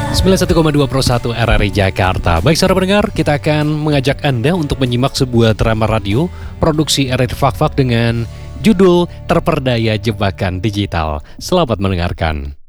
91,2 Pro 1 RRI Jakarta. Baik saudara pendengar, kita akan mengajak Anda untuk menyimak sebuah drama radio produksi RRI Fak-Fak dengan judul Terperdaya Jebakan Digital. Selamat mendengarkan.